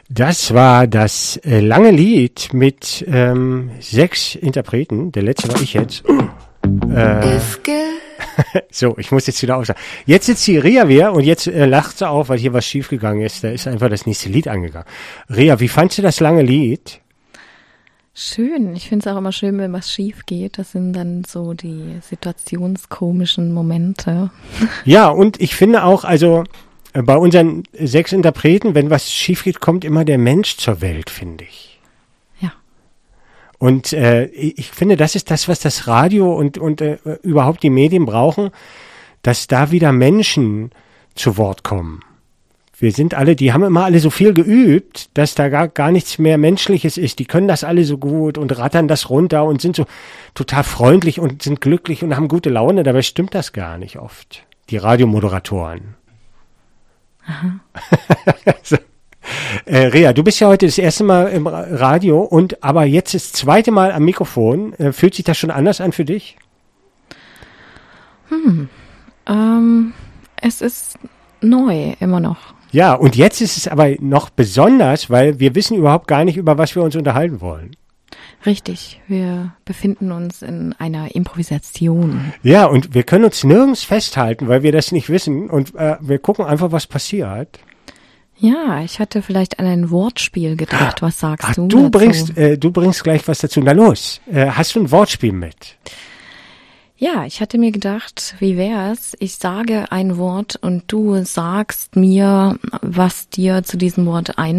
Das war das lange Lied mit 6 Interpreten. Der letzte war ich jetzt. So, ich muss jetzt wieder aufsagen. Jetzt sitzt die Ria wieder und jetzt lacht sie auf, weil hier was schiefgegangen ist. Da ist einfach das nächste Lied angegangen. Ria, wie fandst du das lange Lied? Schön. Ich finde es auch immer schön, wenn was schief geht. Das sind dann so die situationskomischen Momente. Ja, und ich finde auch, also bei unseren 6 Interpreten, wenn was schief geht, kommt immer der Mensch zur Welt, finde ich. Ja. Und ich finde, das ist das, was das Radio und überhaupt die Medien brauchen, dass da wieder Menschen zu Wort kommen. Wir sind alle, die haben immer alle so viel geübt, dass da gar nichts mehr Menschliches ist. Die können das alle so gut und rattern das runter und sind so total freundlich und sind glücklich und haben gute Laune. Dabei stimmt das gar nicht oft. Die Radiomoderatoren. Aha. So. Rea, du bist ja heute das erste Mal im Radio und aber jetzt das zweite Mal am Mikrofon. Fühlt sich das schon anders an für dich? Es ist neu, immer noch. Ja, und jetzt ist es aber noch besonders, weil wir wissen überhaupt gar nicht, über was wir uns unterhalten wollen. Richtig, wir befinden uns in einer Improvisation. Ja, und wir können uns nirgends festhalten, weil wir das nicht wissen und wir gucken einfach, was passiert. Ja, ich hatte vielleicht an ein Wortspiel gedacht. Was sagst du Du dazu? du bringst gleich was dazu. Na los, hast du ein Wortspiel mit? Ja, ich hatte mir gedacht, wie wär's? Ich sage ein Wort und du sagst mir, was dir zu diesem Wort einfällt.